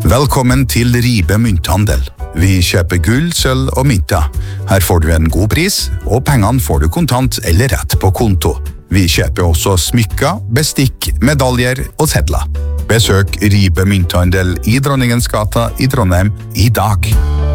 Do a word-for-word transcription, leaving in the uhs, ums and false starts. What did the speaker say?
Velkommen til Ribe Mynthandel. Vi kjøper gull, sølv og mynter. Her får du en god pris, og pengene får du kontant eller rett på konto. Vi kjøper også smykker, bestikk, medaljer og sedler. Besøk Ribe Mynthandel i Dronningens gata i Trondheim i dag.